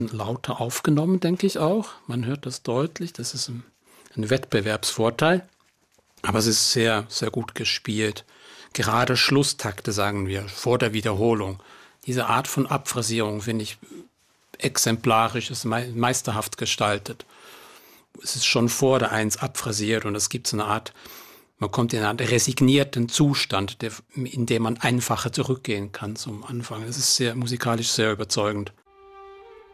lauter aufgenommen, denke ich auch. Man hört das deutlich. Das ist ein Wettbewerbsvorteil. Aber es ist sehr, sehr gut gespielt. Gerade Schlusstakte, sagen wir, vor der Wiederholung. Diese Art von Abphrasierung finde ich exemplarisch, ist meisterhaft gestaltet. Es ist schon vor der Eins abphrasiert und es gibt so eine Art, man kommt in einen resignierten Zustand, in dem man einfacher zurückgehen kann zum Anfang. Es ist musikalisch sehr überzeugend.